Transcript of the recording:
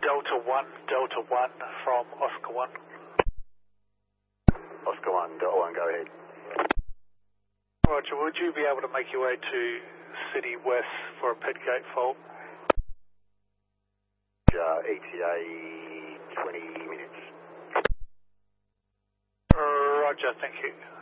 Delta 1 from Oscar 1. Oscar 1, Delta 1, go ahead. Roger, would you be able to make your way to City West for a pit gate fault? ETA 20 minutes. Roger, thank you.